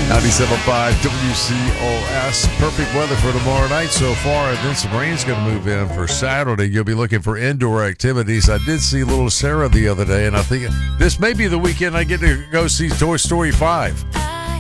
97.5 WCOS. Perfect weather for tomorrow night so far, and then some rain's going to move in for Saturday. You'll be looking for indoor activities. I did see little Sarah the other day, and I think this may be the weekend I get to go see Toy Story 5.